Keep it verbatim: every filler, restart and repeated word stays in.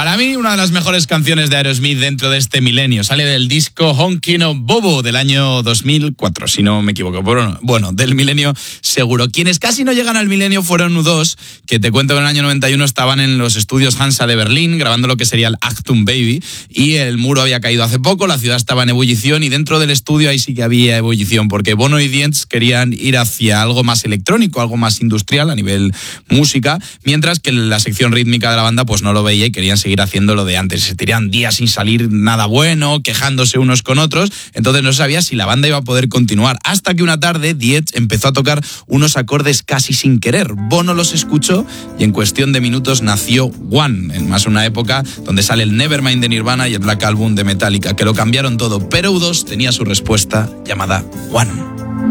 Para mí, una de las mejores canciones de Aerosmith dentro de este milenio. Sale del disco Honkin' of Bobo del año dos mil cuatro, si no me equivoco. Bueno, bueno, del milenio seguro. Quienes casi no llegan al milenio fueron U dos, que te cuento que en el año noventa y uno estaban en los estudios Hansa de Berlín, grabando lo que sería el Achtung Baby, y el muro había caído hace poco, la ciudad estaba en ebullición, y dentro del estudio ahí sí que había ebullición, porque Bono y Dietz querían ir hacia algo más electrónico, algo más industrial a nivel música, mientras que la sección rítmica de la banda pues no lo veía y querían seguir haciendo lo de antes. Se tiran días sin salir nada bueno, quejándose unos con otros, entonces no se sabía si la banda iba a poder continuar, hasta que una tarde Dietz empezó a tocar unos acordes casi sin querer. Bono los escuchó y en cuestión de minutos nació One, en más una época donde sale el Nevermind de Nirvana y el Black Album de Metallica, que lo cambiaron todo, pero U dos tenía su respuesta llamada One.